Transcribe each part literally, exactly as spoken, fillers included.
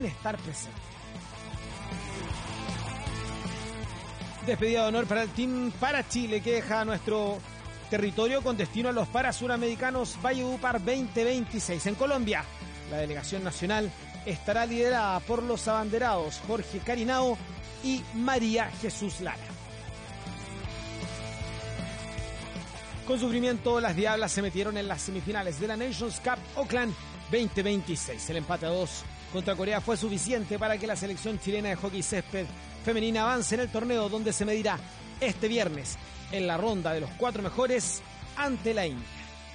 estar presente. Despedida de honor para el Team para Chile, que deja nuestro territorio con destino a los Parasuramericanos Valledupar veinte veintiséis. En Colombia, la delegación nacional estará liderada por los abanderados Jorge Carinao y María Jesús Lara. Con sufrimiento, las Diablas se metieron en las semifinales de la Nations Cup Oakland veinte veintiséis. El empate a dos contra Corea fue suficiente para que la selección chilena de hockey césped femenina avance en el torneo, donde se medirá este viernes en la ronda de los cuatro mejores ante la India.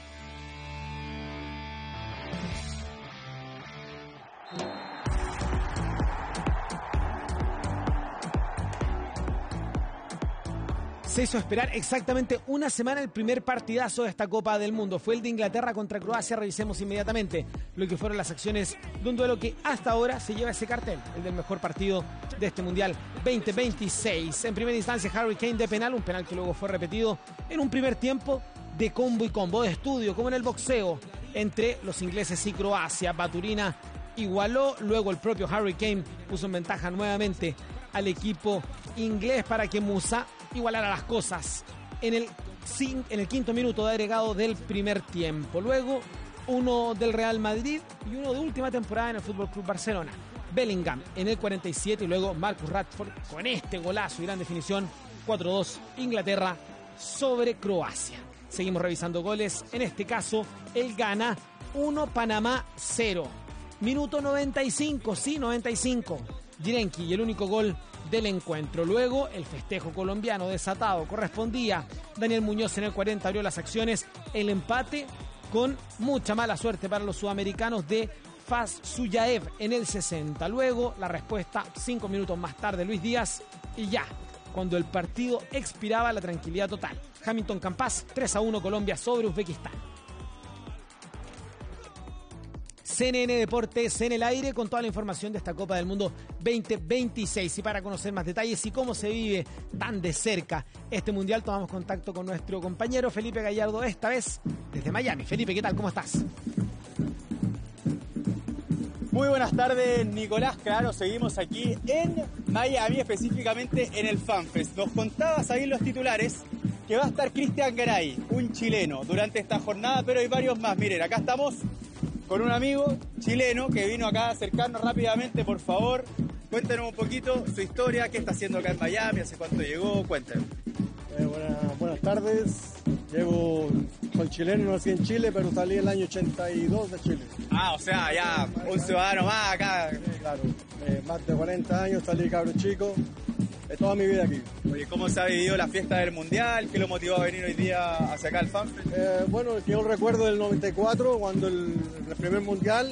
Se hizo esperar exactamente una semana el primer partidazo de esta Copa del Mundo. Fue el de Inglaterra contra Croacia. Revisemos inmediatamente lo que fueron las acciones de un duelo que hasta ahora se lleva ese cartel, el del mejor partido de este Mundial veinte veintiséis. En primera instancia, Harry Kane de penal, un penal que luego fue repetido en un primer tiempo de combo y combo, de estudio, como en el boxeo, entre los ingleses y Croacia. Baturina igualó, luego el propio Harry Kane puso en ventaja nuevamente al equipo inglés para que Musa igualara las cosas en el, en el quinto minuto de agregado del primer tiempo. Luego uno del Real Madrid y uno de última temporada en el Fútbol Club Barcelona, Bellingham en el cuarenta y siete, y luego Marcus Rashford con este golazo y gran definición. Cuatro dos Inglaterra sobre Croacia. Seguimos revisando goles, en este caso el Ghana uno, Panamá cero. Minuto noventa y cinco, sí, noventa y cinco. Jirenki, y el único gol del encuentro. Luego el festejo colombiano desatado correspondía. Daniel Muñoz en el cuarenta abrió las acciones. El empate, con mucha mala suerte para los sudamericanos, de Faz Suyaev en el sesenta. Luego la respuesta cinco minutos más tarde, Luis Díaz, y ya cuando el partido expiraba, la tranquilidad total. Hamilton Campas, tres a uno Colombia sobre Uzbekistán. C N N Deportes en el aire con toda la información de esta Copa del Mundo veinte veintiséis. Y para conocer más detalles y cómo se vive tan de cerca este Mundial, tomamos contacto con nuestro compañero Felipe Gallardo, esta vez desde Miami. Felipe, ¿qué tal? ¿Cómo estás? Muy buenas tardes, Nicolás. Claro, seguimos aquí en Miami, específicamente en el FanFest. Nos contabas ahí los titulares que va a estar Cristian Garay, un chileno, durante esta jornada, pero hay varios más. Miren, acá estamos con un amigo chileno que vino acá a acercarnos rápidamente. Por favor, cuéntenos un poquito su historia, qué está haciendo acá en Miami, hace cuánto llegó, cuéntenos. Eh, buenas, buenas tardes, llego, soy chileno, nací en Chile, pero salí el año ochenta y dos de Chile. Ah, o sea, ya un ciudadano más acá. Sí, claro, eh, más de cuarenta años, salí cabro chico, eh, toda mi vida aquí. Oye, ¿cómo se ha vivido la fiesta del Mundial? ¿Qué lo motivó a venir hoy día hacia acá al FanFest? Eh, bueno, yo recuerdo del noventa y cuatro, cuando el, el primer Mundial,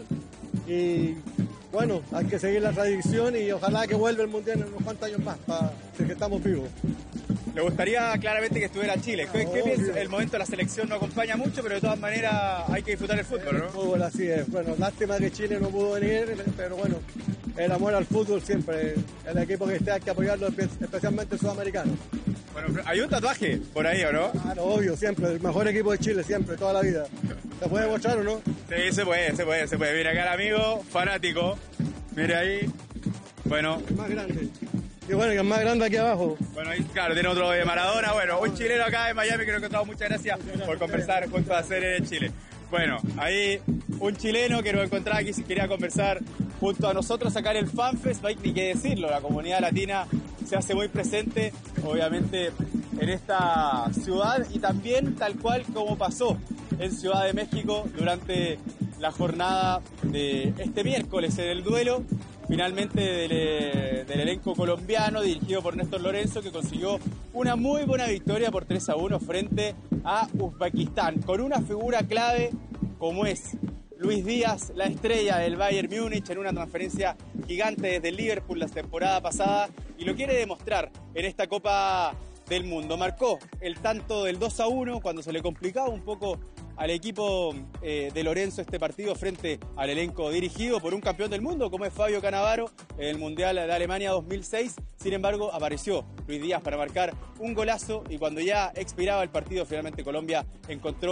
y bueno, hay que seguir la tradición y ojalá que vuelva el Mundial en unos cuantos años más, para que estamos vivos. Le gustaría claramente que estuviera Chile. ¿Qué, ¿qué piensa? El momento de la selección no acompaña mucho, pero de todas maneras hay que disfrutar el fútbol, ¿no? El fútbol, así es. Bueno, lástima que Chile no pudo venir, pero bueno, el amor al fútbol siempre. El equipo que esté hay que apoyarlo, especialmente el sudamericano. Bueno, hay un tatuaje por ahí, ¿o no? Claro, obvio, siempre. El mejor equipo de Chile, siempre, toda la vida. ¿Se puede mostrar o no? Sí, se puede, se puede, se puede. Mira acá el amigo, fanático. Mira ahí. Bueno. El más grande. Y bueno, que es más grande aquí abajo. Bueno, ahí, claro, tiene otro de Maradona. Bueno, un chileno acá en Miami que nos encontramos. Muchas gracias por conversar junto a C N N en Chile. Bueno, ahí un chileno que nos encontraba aquí, si quería conversar junto a nosotros acá en el FanFest. No hay ni que decirlo, la comunidad latina se hace muy presente, obviamente, en esta ciudad, y también tal cual como pasó en Ciudad de México durante la jornada de este miércoles en el duelo finalmente del, del elenco colombiano dirigido por Néstor Lorenzo, que consiguió una muy buena victoria por tres a uno frente a Uzbekistán, con una figura clave como es Luis Díaz, la estrella del Bayern Múnich, en una transferencia gigante desde el Liverpool la temporada pasada, y lo quiere demostrar en esta Copa del Mundo. Marcó el tanto del dos a uno cuando se le complicaba un poco al equipo eh, de Lorenzo este partido frente al elenco dirigido por un campeón del mundo como es Fabio Cannavaro en el Mundial de Alemania dos mil seis. Sin embargo, apareció Luis Díaz para marcar un golazo, y cuando ya expiraba el partido, finalmente Colombia encontró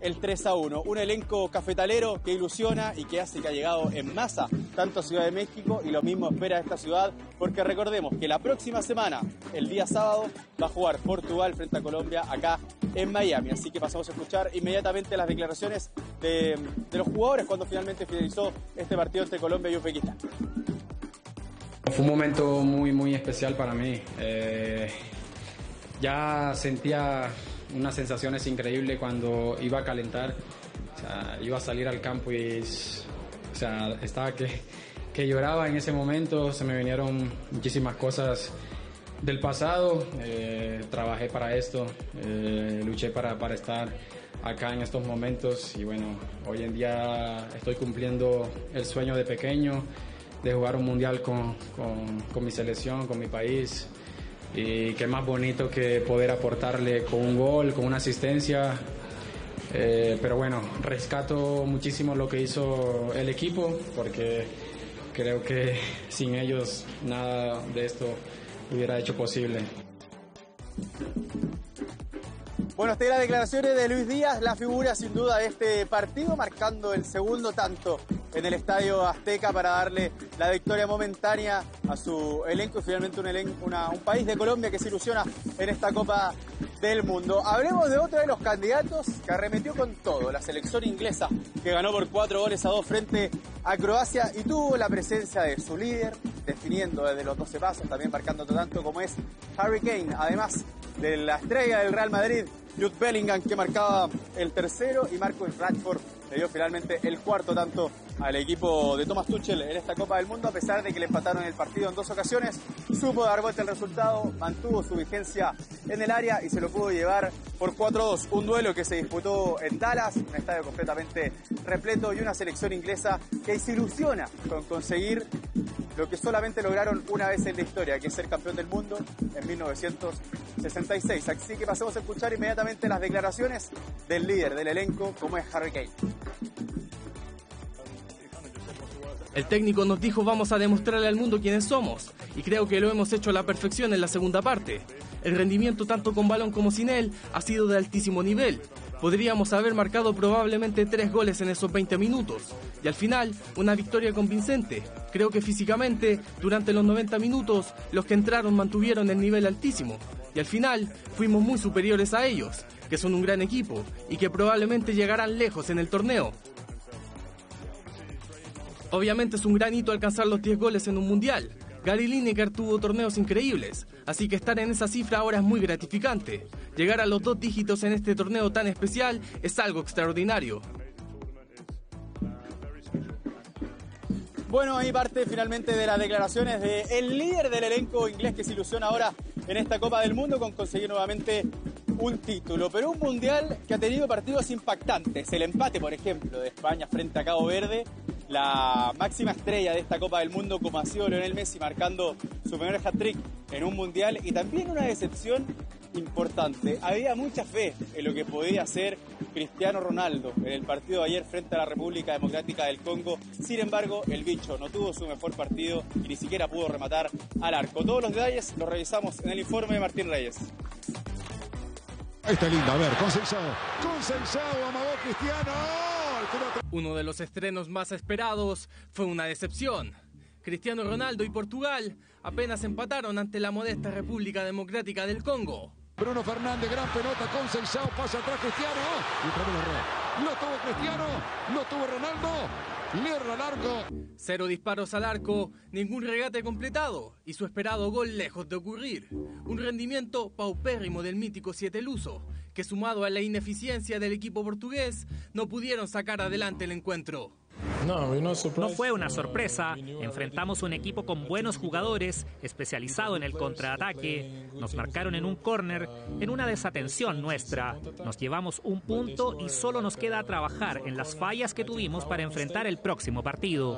el tres a uno. Un elenco cafetalero que ilusiona y que hace que ha llegado en masa tanto a Ciudad de México, y lo mismo espera esta ciudad, porque recordemos que la próxima semana, el día sábado, va a jugar Portugal frente a Colombia acá en Miami. Así que pasamos a escuchar inmediatamente las declaraciones de, de los jugadores cuando finalmente finalizó este partido entre Colombia y Uzbekistán. Fue un momento muy, muy especial para mí. Eh, ya sentía unas sensaciones increíbles cuando iba a calentar. O sea, iba a salir al campo y o sea, estaba que, que lloraba en ese momento. Se me vinieron muchísimas cosas del pasado. Eh, trabajé para esto, eh, luché para, para estar acá en estos momentos, y bueno, hoy en día estoy cumpliendo el sueño de pequeño de jugar un mundial con, con, con mi selección, con mi país, y qué más bonito que poder aportarle con un gol, con una asistencia. Eh, pero bueno, rescato muchísimo lo que hizo el equipo, porque creo que sin ellos nada de esto hubiera hecho posible. Bueno, hasta ahí las declaraciones de Luis Díaz, la figura sin duda de este partido, marcando el segundo tanto en el Estadio Azteca para darle la victoria momentánea a su elenco, y finalmente un, elen una, un país de Colombia que se ilusiona en esta Copa del Mundo. Hablemos de otro de los candidatos que arremetió con todo, la selección inglesa, que ganó por cuatro goles a dos frente a Croacia y tuvo la presencia de su líder, definiendo desde los doce pasos, también marcando tanto como es Harry Kane, además de la estrella del Real Madrid, Jude Bellingham, que marcaba el tercero, y Marcus Rashford le dio finalmente el cuarto tanto al equipo de Thomas Tuchel en esta Copa del Mundo. A pesar de que le empataron el partido en dos ocasiones, supo dar vuelta el resultado, mantuvo su vigencia en el área y se lo pudo llevar por cuatro a dos. Un duelo que se disputó en Dallas, un estadio completamente repleto, y una selección inglesa que se ilusiona con conseguir lo que solamente lograron una vez en la historia, que es ser campeón del mundo en mil novecientos sesenta y seis. Así que pasemos a escuchar inmediatamente las declaraciones del líder del elenco, como es Harry Kane. El técnico nos dijo: vamos a demostrarle al mundo quiénes somos, y creo que lo hemos hecho a la perfección en la segunda parte. El rendimiento tanto con balón como sin él ha sido de altísimo nivel. Podríamos haber marcado probablemente tres goles en esos veinte minutos, y al final una victoria convincente. Creo que físicamente, durante los noventa minutos, los que entraron mantuvieron el nivel altísimo, y al final fuimos muy superiores a ellos, que son un gran equipo y que probablemente llegarán lejos en el torneo. Obviamente es un gran hito alcanzar los diez goles en un mundial. Gary Lineker tuvo torneos increíbles, así que estar en esa cifra ahora es muy gratificante. Llegar a los dos dígitos en este torneo tan especial es algo extraordinario. Bueno, ahí parte finalmente de las declaraciones del líder del elenco inglés, que se ilusiona ahora en esta Copa del Mundo con conseguir nuevamente un título, pero un mundial que ha tenido partidos impactantes. El empate, por ejemplo, de España frente a Cabo Verde, la máxima estrella de esta Copa del Mundo como ha sido Lionel Messi, marcando su primer hat-trick en un mundial, y también una decepción importante. Había mucha fe en lo que podía hacer Cristiano Ronaldo en el partido de ayer frente a la República Democrática del Congo. Sin embargo, el bicho no tuvo su mejor partido y ni siquiera pudo rematar al arco. Todos los detalles los revisamos en el informe de Martín Reyes. Está linda, a ver, Conceição, Conceição, amagó Cristiano. Uno de los estrenos más esperados fue una decepción. Cristiano Ronaldo y Portugal apenas empataron ante la modesta República Democrática del Congo. Bruno Fernández, gran pelota, Conceição, pasa atrás Cristiano. Y otra vez error. No tuvo Cristiano, no tuvo Ronaldo. Mierda al arco. Cero disparos al arco, ningún regate completado y su esperado gol lejos de ocurrir. Un rendimiento paupérrimo del mítico Siete Luso, que sumado a la ineficiencia del equipo portugués, no pudieron sacar adelante el encuentro. No fue una sorpresa, enfrentamos un equipo con buenos jugadores, especializado en el contraataque, nos marcaron en un córner, en una desatención nuestra, nos llevamos un punto y solo nos queda trabajar en las fallas que tuvimos para enfrentar el próximo partido.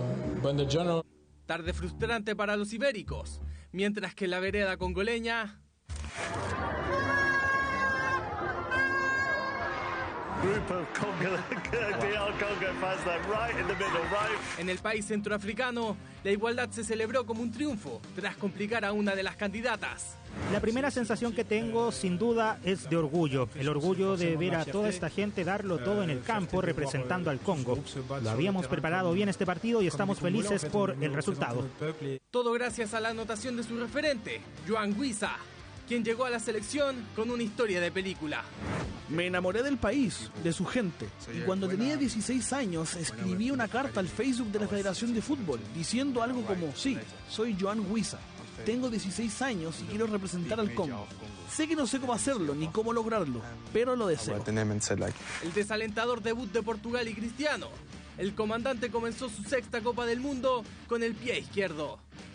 Tarde frustrante para los ibéricos, mientras que en la vereda congoleña... En el país centroafricano, la igualdad se celebró como un triunfo tras complicar a una de las candidatas. La primera sensación que tengo, sin duda, es de orgullo. El orgullo de ver a toda esta gente darlo todo en el campo representando al Congo. Lo habíamos preparado bien este partido y estamos felices por el resultado. Todo gracias a la anotación de su referente, Joan Wissa, quien llegó a la selección con una historia de película. Me enamoré del país, de su gente, y cuando tenía dieciséis años escribí una carta al Facebook de la Federación de Fútbol diciendo algo como: sí, soy Joan Wissa, tengo dieciséis años y quiero representar al Congo. Sé que no sé cómo hacerlo ni cómo lograrlo, pero lo deseo. El desalentador debut de Portugal y Cristiano. El comandante comenzó su sexta Copa del Mundo con el pie izquierdo.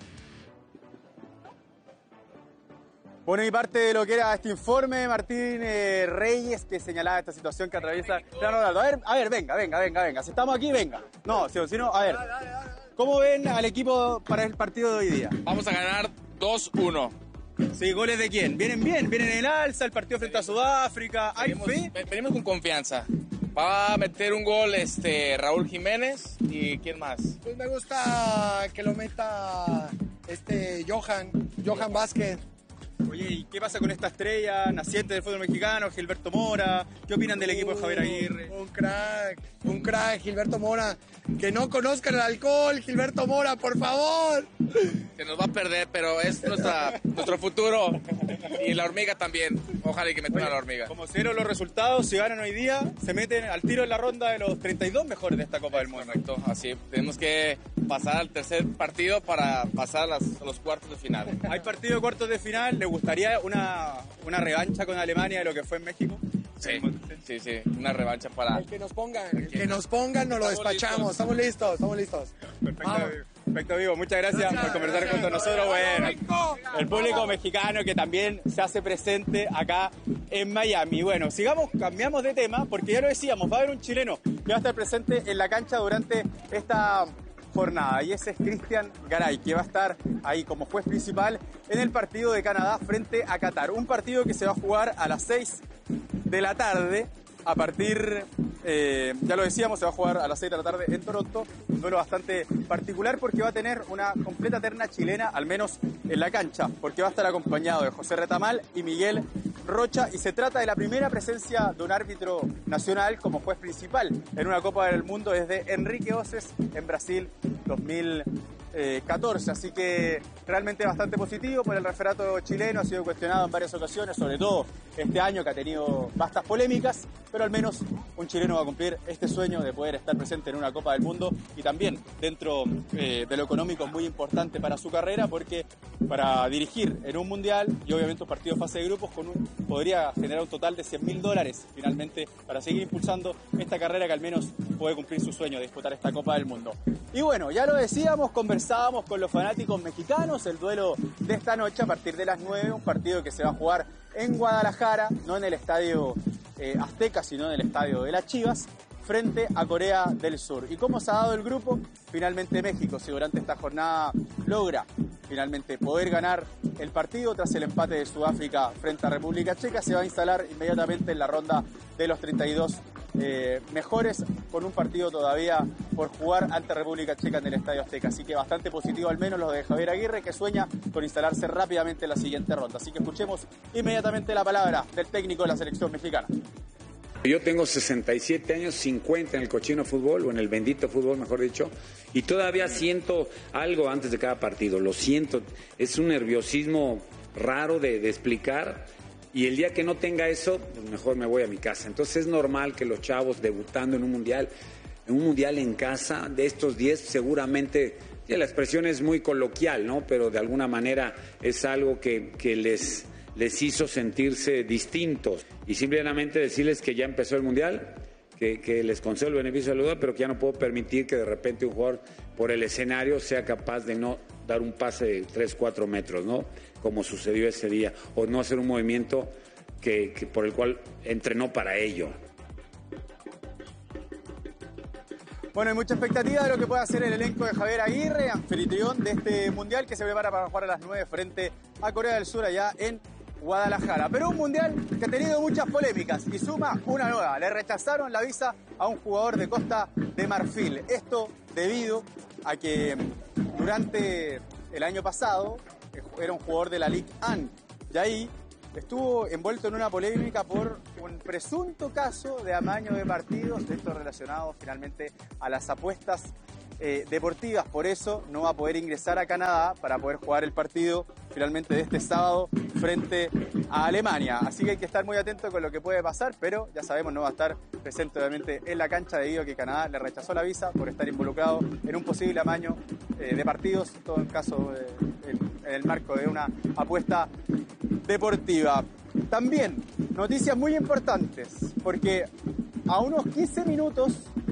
Bueno, y parte de lo que era este informe, Martín eh, Reyes, que señalaba esta situación que atraviesa Cristiano Ronaldo. A ver, a ver, venga, venga, venga, venga. Si estamos aquí, venga. No, si, si no, a ver. ¿Cómo ven al equipo para el partido de hoy día? Vamos a ganar dos uno. Sí, ¿goles de quién? Vienen bien, vienen en alza, el partido frente a Sudáfrica. ¿Hay venimos, fe? Venimos con confianza. Va a meter un gol este Raúl Jiménez y ¿quién más? Pues me gusta que lo meta este Johan, Johan Vázquez. Oye, ¿y qué pasa con esta estrella naciente del fútbol mexicano, Gilberto Mora? ¿Qué opinan del equipo de Javier Aguirre? Un crack, un crack, Gilberto Mora. Que no conozcan el alcohol, Gilberto Mora, por favor. Se nos va a perder, pero es nuestra, nuestro futuro. Y la hormiga también. Ojalá y que metan a la hormiga. Como se dieron los resultados, si ganan hoy día, se meten al tiro en la ronda de los treinta y dos mejores de esta Copa del Mundo. Correcto, así. Tenemos que pasar al tercer partido para pasar a, las, a los cuartos de final. ¿Hay partido de cuartos de final? ¿Le gustaría una, una revancha con Alemania de lo que fue en México? Sí, sí, sí, una revancha para... El que nos pongan, el que nos pongan, nos lo despachamos. Estamos listos, estamos listos. Perfecto, ah. perfecto, Vivo. Muchas gracias, gracias por conversar gracias, con nosotros. Bueno, el público mexicano que también se hace presente acá en Miami. Bueno, sigamos, cambiamos de tema, porque ya lo decíamos, va a haber un chileno que va a estar presente en la cancha durante esta jornada, y ese es Cristian Garay, que va a estar ahí como juez principal en el partido de Canadá frente a Qatar. Un partido que se va a jugar a las seis de la tarde, a partir, eh, ya lo decíamos, se va a jugar a las seis de la tarde en Toronto. Un duelo bastante particular porque va a tener una completa terna chilena, al menos en la cancha, porque va a estar acompañado de José Retamal y Miguel Rocha, y se trata de la primera presencia de un árbitro nacional como juez principal en una Copa del Mundo desde Enrique Oces en Brasil dos mil catorce, así que realmente bastante positivo por el referato chileno. Ha sido cuestionado en varias ocasiones, sobre todo este año que ha tenido vastas polémicas, pero al menos un chileno va a cumplir este sueño de poder estar presente en una Copa del Mundo, y también dentro eh, de lo económico es muy importante para su carrera, porque para dirigir en un mundial y obviamente un partido de fase de grupos con un, podría generar un total de cien mil dólares finalmente para seguir impulsando esta carrera que al menos puede cumplir su sueño de disputar esta Copa del Mundo. Y bueno, ya lo decíamos, conversábamos con los fanáticos mexicanos, el duelo de esta noche a partir de las nueve, un partido que se va a jugar en Guadalajara, no en el estadio eh, Azteca, sino en el estadio de las Chivas, frente a Corea del Sur. ¿Y cómo se ha dado el grupo? Finalmente México, si durante esta jornada logra finalmente poder ganar el partido tras el empate de Sudáfrica frente a República Checa, se va a instalar inmediatamente en la ronda de los treinta y dos eh, mejores, con un partido todavía por jugar ante República Checa en el Estadio Azteca. Así que bastante positivo, al menos lo de Javier Aguirre, que sueña con instalarse rápidamente en la siguiente ronda. Así que escuchemos inmediatamente la palabra del técnico de la selección mexicana. Yo tengo sesenta y siete años, cincuenta en el cochino fútbol, o en el bendito fútbol, mejor dicho, y todavía siento algo antes de cada partido, lo siento, es un nerviosismo raro de, de explicar, y el día que no tenga eso, pues mejor me voy a mi casa. Entonces es normal que los chavos debutando en un mundial, en un mundial en casa, de estos diez seguramente, ya la expresión es muy coloquial, ¿no? Pero de alguna manera es algo que, que les... les hizo sentirse distintos, y simplemente decirles que ya empezó el Mundial, que, que les concedo el beneficio de la duda, pero que ya no puedo permitir que de repente un jugador por el escenario sea capaz de no dar un pase de tres, cuatro metros, ¿no? Como sucedió ese día, o no hacer un movimiento que, que por el cual entrenó para ello. Bueno, hay mucha expectativa de lo que pueda hacer el elenco de Javier Aguirre, anfitrión de este Mundial que se prepara para jugar a las nueve frente a Corea del Sur allá en Guadalajara. Pero un mundial que ha tenido muchas polémicas y suma una nueva. Le rechazaron la visa a un jugador de Costa de Marfil. Esto debido a que durante el año pasado era un jugador de la Ligue uno y ahí estuvo envuelto en una polémica por un presunto caso de amaño de partidos, de estos relacionados finalmente a las apuestas eh, deportivas. Por eso no va a poder ingresar a Canadá para poder jugar el partido finalmente de este sábado frente a Alemania. Así que hay que estar muy atento con lo que puede pasar, pero ya sabemos no va a estar presente obviamente en la cancha debido a que Canadá le rechazó la visa por estar involucrado en un posible amaño eh, de partidos, en todo caso eh, en, en el marco de una apuesta deportiva. También noticias muy importantes, porque a unos quince minutos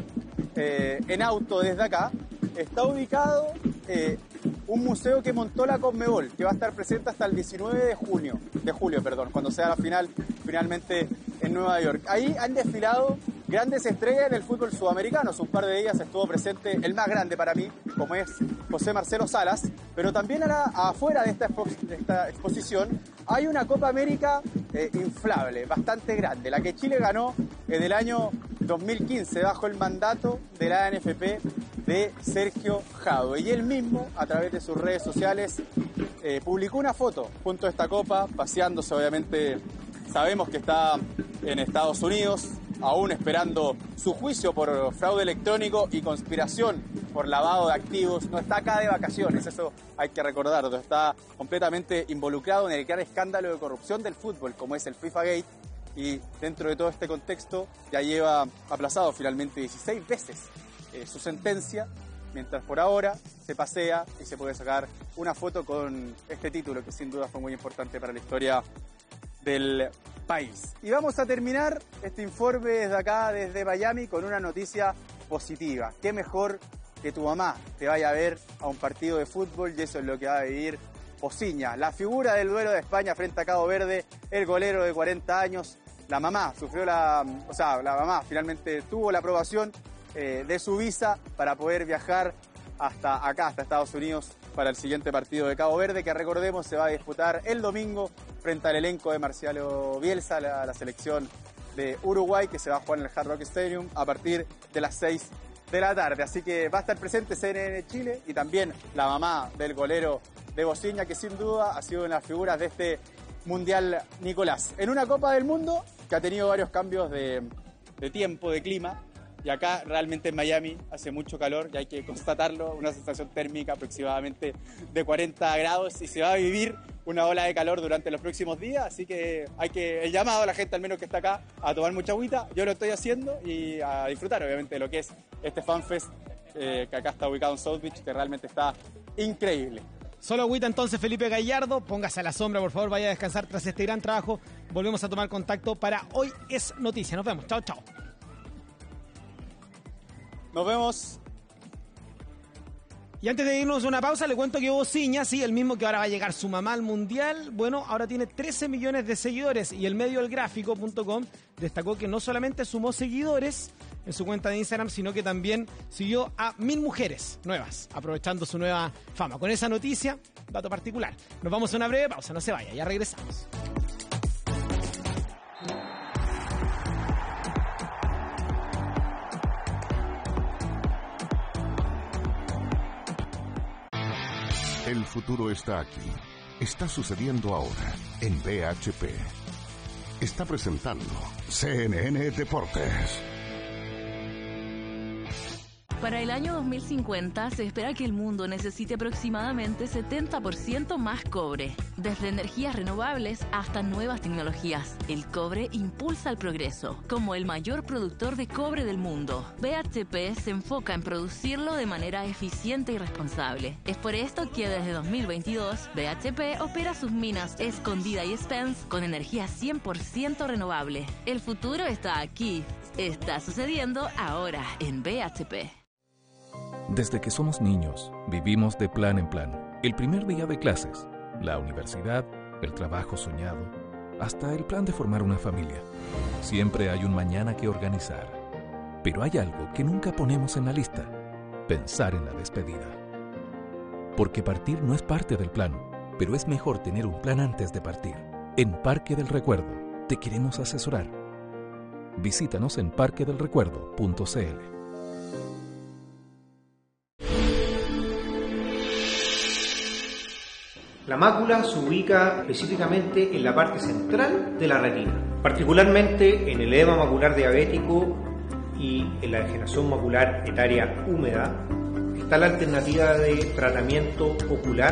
eh, en auto desde acá está ubicado eh, un museo que montó la Conmebol, que va a estar presente hasta el diecinueve de junio, de julio, perdón, cuando sea la final finalmente en Nueva York. Ahí han desfilado grandes estrellas en el fútbol sudamericano. Un par de ellas estuvo presente el más grande para mí, como es José Marcelo Salas, pero también a la, afuera de esta, expo, de esta exposición hay una Copa América eh, inflable, bastante grande, la que Chile ganó en el año dos mil quince bajo el mandato de la A N F P de Sergio Jadue. Y él mismo, a través de sus redes sociales, eh, publicó una foto junto a esta copa, paseándose. Obviamente sabemos que está en Estados Unidos, aún esperando su juicio por fraude electrónico y conspiración por lavado de activos. No está acá de vacaciones, eso hay que recordarlo. Está completamente involucrado en el gran escándalo de corrupción del fútbol, como es el FIFA Gate. Y dentro de todo este contexto ya lleva aplazado finalmente dieciséis veces eh, su sentencia, mientras por ahora se pasea y se puede sacar una foto con este título que sin duda fue muy importante para la historia del país. Y vamos a terminar este informe desde acá, desde Miami, con una noticia positiva. Qué mejor que tu mamá te vaya a ver a un partido de fútbol, y eso es lo que va a vivir Pociña, la figura del duelo de España frente a Cabo Verde, el golero de cuarenta años. La mamá sufrió la, o sea, la mamá finalmente tuvo la aprobación eh, de su visa para poder viajar hasta acá, hasta Estados Unidos, para el siguiente partido de Cabo Verde, que recordemos se va a disputar el domingo frente al elenco de Marcelo Bielsa, la, la selección de Uruguay, que se va a jugar en el Hard Rock Stadium a partir de las seis de la tarde. Así que va a estar presente C N N Chile y también la mamá del golero de Pociña, que sin duda ha sido una de las figuras de este Mundial Nicolás. En una Copa del Mundo que ha tenido varios cambios de, de tiempo, de clima, y acá realmente en Miami hace mucho calor y hay que constatarlo, una sensación térmica aproximadamente de cuarenta grados, y se va a vivir una ola de calor durante los próximos días, así que hay que, el llamado a la gente al menos que está acá a tomar mucha agüita, yo lo estoy haciendo, y a disfrutar obviamente de lo que es este FanFest eh, que acá está ubicado en South Beach, que realmente está increíble. Solo agüita entonces, Felipe Gallardo, póngase a la sombra, por favor, vaya a descansar tras este gran trabajo. Volvemos a tomar contacto para Hoy es Noticia. Nos vemos, chao, chao. Nos vemos. Y antes de irnos a una pausa, le cuento que Pociña, sí, el mismo que ahora va a llegar su mamá al Mundial, bueno, ahora tiene trece millones de seguidores, y el medio El Gráfico punto com destacó que no solamente sumó seguidores en su cuenta de Instagram, sino que también siguió a mil mujeres nuevas, aprovechando su nueva fama. Con esa noticia, dato particular. Nos vamos a una breve pausa, no se vaya, ya regresamos. El futuro está aquí. Está sucediendo ahora en V H P. Está presentando C N N Deportes. Para el año dos mil cincuenta se espera que el mundo necesite aproximadamente setenta por ciento más cobre. Desde energías renovables hasta nuevas tecnologías, el cobre impulsa el progreso. Como el mayor productor de cobre del mundo, B H P se enfoca en producirlo de manera eficiente y responsable. Es por esto que desde dos mil veintidós, B H P opera sus minas Escondida y Spence con energía cien por ciento renovable. El futuro está aquí. Está sucediendo ahora en B H P. Desde que somos niños, vivimos de plan en plan. El primer día de clases, la universidad, el trabajo soñado, hasta el plan de formar una familia. Siempre hay un mañana que organizar. Pero hay algo que nunca ponemos en la lista: pensar en la despedida. Porque partir no es parte del plan, pero es mejor tener un plan antes de partir. En Parque del Recuerdo te queremos asesorar. Visítanos en parque del recuerdo punto c l. La mácula se ubica específicamente en la parte central de la retina, particularmente en el edema macular diabético y en la degeneración macular etaria húmeda. Está la alternativa de tratamiento ocular